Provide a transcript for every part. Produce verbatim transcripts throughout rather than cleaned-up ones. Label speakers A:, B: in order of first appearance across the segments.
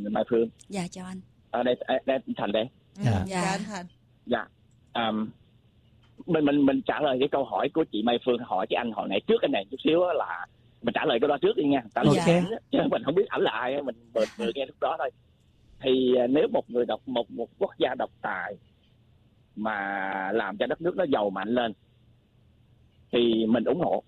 A: Mai Phương.
B: Dạ chào anh.
A: Ở đây, đây, đây Thành đây.
C: Dạ.
B: Dạ
D: Dạ anh Thành.
A: Dạ. Um, mình mình mình trả lời cái câu hỏi của chị Mai Phương hỏi cái anh hồi nãy trước cái này chút xíu là mình trả lời cái đó trước đi nha. Trả lời
C: Ok.
A: ảnh, chứ mình không biết ảnh là ai, mình vừa, vừa nghe lúc đó thôi. Thì nếu một người độc một một quốc gia độc tài mà làm cho đất nước nó giàu mạnh lên thì mình ủng hộ.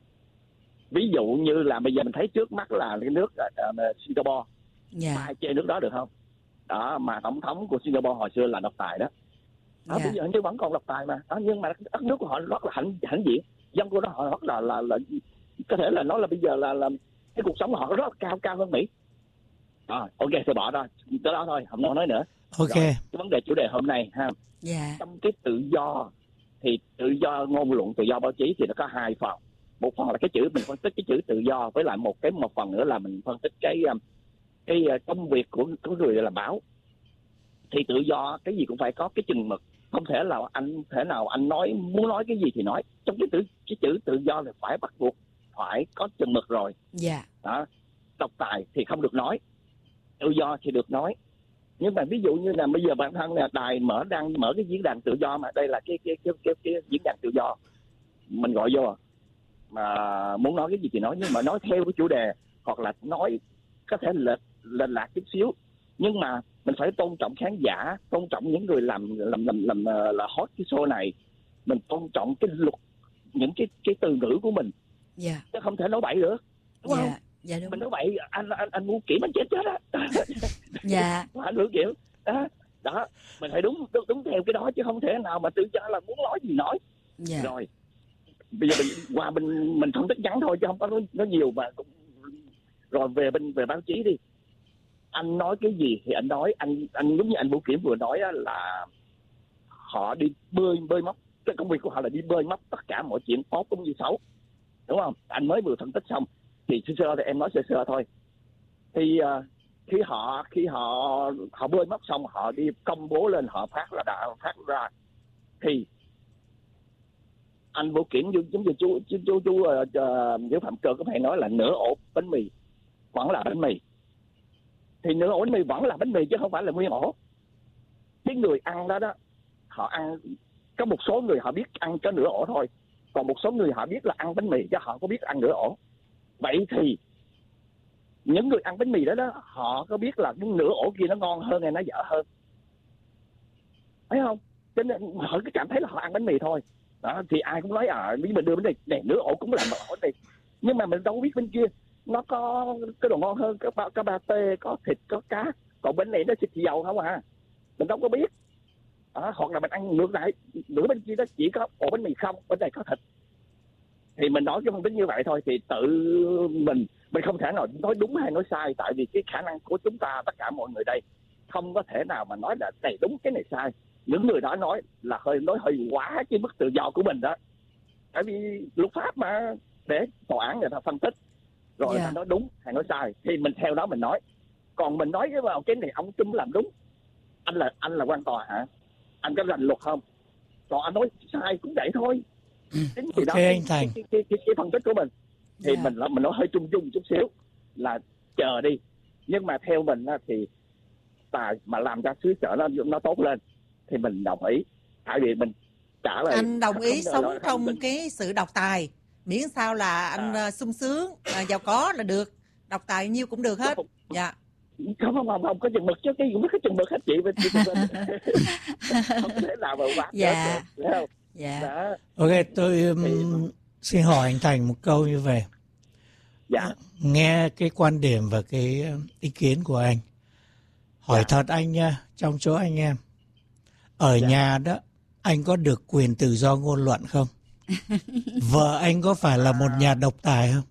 A: Ví dụ như là bây giờ mình thấy trước mắt là cái nước uh, Singapore,
B: Dạ.
A: ai chơi nước đó được không? Đó, mà tổng thống của Singapore hồi xưa là độc tài đó. Đó,
B: Dạ.
A: bây giờ hình như vẫn còn độc tài mà. Đó, nhưng mà đất nước của họ rất là hãnh hãnh diện, dân của nó họ rất là là là có thể là nói là bây giờ là là cái cuộc sống của họ rất là cao cao hơn Mỹ. Đó, ok, tôi bỏ đó, tới đó thôi, không nói nữa.
C: Ok.
A: Rồi, cái vấn đề chủ đề hôm nay ha.
B: Dạ.
A: Trong cái tự do thì tự do ngôn luận, tự do báo chí thì nó có hai phần. Một phần là cái chữ mình phân tích cái chữ tự do, với lại một cái một phần nữa là mình phân tích cái cái công việc của của người làm báo. Thì tự do cái gì cũng phải có cái chừng mực, không thể là anh thể nào anh nói muốn nói cái gì thì nói. Trong cái chữ cái chữ tự do là phải bắt buộc phải có chừng mực rồi.
B: Dạ.
A: Đó, độc tài thì không được nói, tự do thì được nói. Nhưng mà ví dụ như là bây giờ bản thân là đài mở đang mở cái diễn đàn tự do, mà đây là cái cái cái cái, cái diễn đàn tự do, mình gọi vô mà muốn nói cái gì thì nói, nhưng mà nói theo cái chủ đề hoặc là nói có thể lệch lệch lạc chút xíu, nhưng mà mình phải tôn trọng khán giả, tôn trọng những người làm làm làm làm là hot cái show này, mình tôn trọng cái luật, những cái cái từ ngữ của mình.
B: Dạ.
A: Chứ không thể nói bậy được, đúng
B: Dạ.
A: không?
B: Dạ đúng.
A: Mình nói bậy anh anh anh muốn kiểm anh chết chết á.
B: Dạ.
A: Anh muốn kiểm đó, đó mình phải đúng, đúng đúng theo cái đó, chứ không thể nào mà tự do là muốn nói gì nói.
B: Dạ.
A: Rồi bây giờ mình qua mình mình phân tích ngắn thôi chứ không có nói, nói nhiều mà cũng. Rồi về bên về báo chí đi, anh nói cái gì thì anh nói, anh anh giống như anh Vũ Kiểm vừa nói á, là họ đi bơi bơi móc, cái công việc của họ là đi bơi móc tất cả mọi chuyện tốt cũng như xấu, đúng không? Anh mới vừa phân tích xong thì sơ sơ thì em nói sơ sơ thôi. Thì uh, khi họ khi họ họ bơi móc xong, họ đi công bố lên, họ phát là đã phát ra, thì anh Vũ Kiểm giống như chú chú chú chú uh, Phạm Cơ có thể nói là nửa ổ bánh mì vẫn là bánh mì, thì nửa ổ bánh mì vẫn là bánh mì chứ không phải là nguyên ổ. Cái người ăn đó đó, họ ăn, có một số người họ biết ăn có nửa ổ thôi, còn một số người họ biết là ăn bánh mì chứ họ có biết ăn nửa ổ. Vậy thì những người ăn bánh mì đó đó, họ có biết là cái nửa ổ kia nó ngon hơn hay nó dở hơn, thấy không? Cho nên họ cứ cảm thấy là họ ăn bánh mì thôi. Đó, thì ai cũng nói à, nếu mình đưa bánh mì này nửa ổ cũng làm một ổ này, nhưng mà mình đâu có biết bên kia nó có cái đồ ngon hơn, có có ba tê, có thịt, có cá, còn bên này nó xịt dầu không à, mình đâu có biết. Đó, hoặc là mình ăn ngược lại, nửa bên kia nó chỉ có ổ bánh mì không, bên này có thịt, thì mình nói cái phân tích như vậy thôi. Thì tự mình mình không thể nào nói đúng hay nói sai, tại vì cái khả năng của chúng ta, tất cả mọi người đây không có thể nào mà nói là này đúng cái này sai. Những người đó nói là hơi nói hơi quá cái mức tự do của mình đó, tại vì luật pháp mà, để tòa án người ta phân tích rồi người
B: Yeah.
A: ta nói đúng hay nói sai thì mình theo đó mình nói. Còn mình nói cái vào cái này ông Trung làm đúng, anh là anh là quan tòa hả, anh có rành luật không, còn anh nói sai cũng vậy thôi. Chính vì
C: Ok,
A: đó
C: anh Thành.
A: cái, cái, cái, cái phân tích của mình thì
B: Yeah.
A: mình mình nói hơi trung trung chút xíu là chờ đi, nhưng mà theo mình thì tài mà làm ra xứ sở nó nó tốt lên thì mình đồng ý, tại vì mình trả lời.
D: Anh đồng ý
A: không
D: sống
A: nói-
D: trong
A: không-
D: cái sự độc tài, miễn sao là anh
A: À.
D: à. sung sướng, à, giàu có là được, độc tài nhiêu cũng được hết.
A: Không.
D: Dạ.
A: không không không không có chừng mực chứ, cái cũng biết cái chừng mực hết chị bên chị bên không có thể nào mà quá
B: Dạ.
A: được, thấy không?
B: Dạ.
A: Đó.
C: Ok, tôi um,
A: Thì-
C: xin hỏi anh Thành một câu như vậy.
A: Dạ.
C: Nghe cái quan điểm và cái um, ý kiến của anh. Hỏi
A: Dạ.
C: thật anh nha, trong chỗ anh em, ở
A: Dạ.
C: nhà đó, anh có được quyền tự do ngôn luận không? Vợ anh có phải là một nhà độc tài không?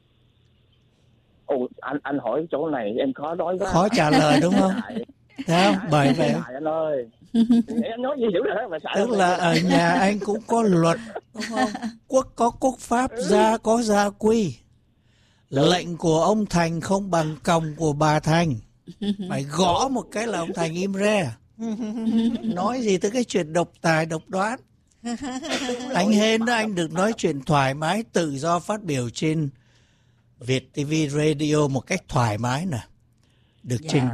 A: Ồ, anh anh hỏi chỗ này em khó nói quá.
C: Khó trả lời đúng không?
A: Tại-
C: Thấy không? Bởi vậy,
A: tại anh ơi, em nói gì hiểu được đó mà sợ.
C: tức là ở nhà anh cũng có luật, đúng không? Quốc có quốc pháp, gia có gia quy. Lệnh của ông Thành không bằng còng của bà Thành. Phải gõ một cái là ông Thành im re. Nói gì tới cái chuyện độc tài, độc đoán. Anh hên đó, anh được nói chuyện thoải mái, tự do phát biểu trên Việt ti vi Radio một cách thoải mái nè. Được
B: Dạ.
C: trình